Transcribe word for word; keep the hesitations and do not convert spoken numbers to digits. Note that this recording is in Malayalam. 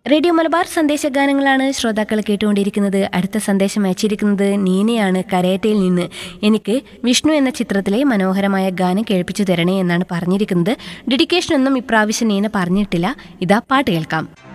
റേഡിയോ മലബാർ സന്ദേശഗാനങ്ങളാണ് ശ്രോതാക്കൾ കേട്ടുകൊണ്ടിരിക്കുന്നത്. അടുത്ത സന്ദേശം അയച്ചിരിക്കുന്നത് നീനയാണ് കരയറ്റയിൽ നിന്ന്. എനിക്ക് വിഷ്ണു എന്ന ചിത്രത്തിലെ മനോഹരമായ ഗാനം കേൾപ്പിച്ചു തരണേ എന്നാണ് പറഞ്ഞിരിക്കുന്നത്. ഡെഡിക്കേഷൻ ഒന്നും ഇപ്രാവശ്യം നീന പറഞ്ഞിട്ടില്ല. ഇതാ പാട്ട് കേൾക്കാം.